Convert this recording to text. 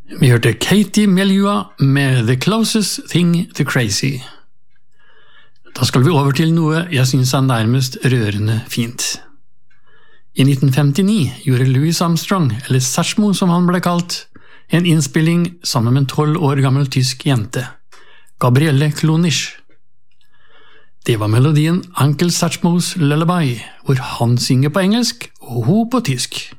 Vi hørte Katie Melua med The Closest Thing to Crazy. Da skal vi over til noe jeg synes er nærmest rørende fint. I 1959 gjorde Louis Armstrong, eller Satchmo som han ble kalt, en innspilling sammen med en 12 år gammel tysk jente, Gabrielle Klonisch. Det var melodien Uncle Satchmos Lullaby, hvor han synger på engelsk og hun på tysk.